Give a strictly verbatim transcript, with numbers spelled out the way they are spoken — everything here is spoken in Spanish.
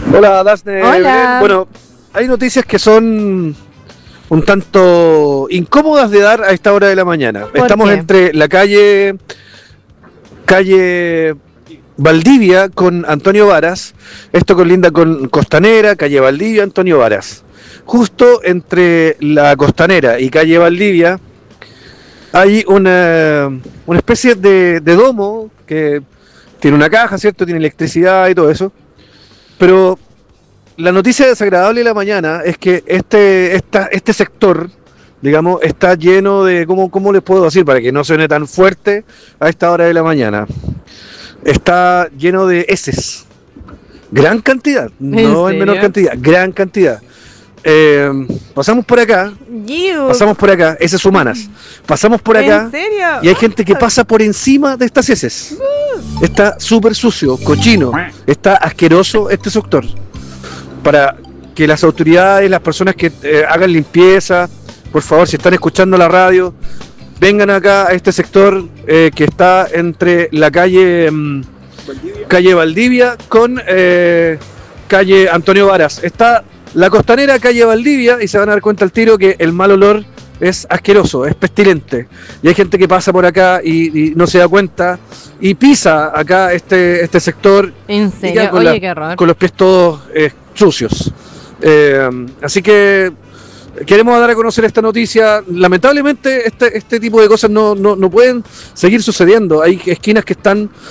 Hola, Dasne. Hola. Bueno, hay noticias que son un tanto incómodas de dar a esta hora de la mañana. ¿Por Estamos qué? entre la calle calle Valdivia con Antonio Varas. Esto colinda con Costanera, calle Valdivia, Antonio Varas. Justo entre la Costanera y calle Valdivia hay una, una especie de, de domo que tiene una caja, ¿cierto? Tiene electricidad y todo eso. Pero la noticia desagradable de la mañana es que este, esta, este sector, digamos, está lleno de, ¿cómo, ¿cómo les puedo decir? Para que no suene tan fuerte a esta hora de la mañana. Está lleno de heces. Gran cantidad, ¿En no en menor serio? cantidad, gran cantidad. Eh, pasamos por acá, Yiu. pasamos por acá, heces humanas. Pasamos por acá ¿En serio? y hay gente que pasa por encima de estas heces. Está súper sucio, cochino, está asqueroso este sector. Para que las autoridades, las personas que eh, hagan limpieza, por favor, si están escuchando la radio, vengan acá a este sector eh, que está entre la calle mm, Valdivia. calle Valdivia con eh, calle Antonio Varas. Está la Costanera, calle Valdivia, y se van a dar cuenta al tiro que el mal olor es asqueroso, es pestilente. Y hay gente que pasa por acá y, y no se da cuenta y pisa acá este, este sector ¿En y queda serio? con, Oye, la- qué horror. con los pies todos eh, sucios. Eh, así que queremos dar a conocer esta noticia. Lamentablemente este, este tipo de cosas no, no, no pueden seguir sucediendo. Hay esquinas que están